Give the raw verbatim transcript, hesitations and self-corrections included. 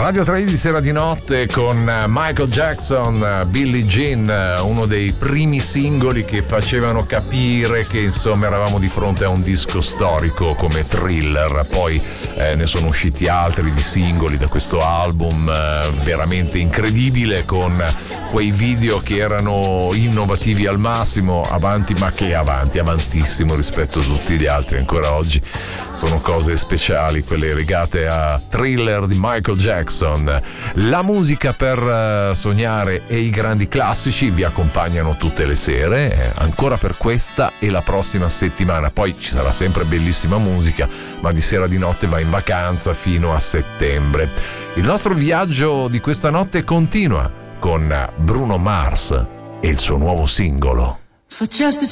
Radio tre di Sera di Notte con Michael Jackson, Billie Jean, uno dei primi singoli che facevano capire che insomma eravamo di fronte a un disco storico come Thriller. Poi eh, ne sono usciti altri di singoli da questo album eh, veramente incredibile, con quei video che erano innovativi al massimo, avanti, ma che avanti, avantissimo rispetto a tutti gli altri. Ancora oggi sono cose speciali quelle legate a Thriller di Michael Jackson. La musica per sognare e i grandi classici vi accompagnano tutte le sere, eh, ancora per questa e la prossima settimana. Poi ci sarà sempre bellissima musica, ma di Sera di Notte va in vacanza fino a settembre. Il nostro viaggio di questa notte continua con Bruno Mars e il suo nuovo singolo.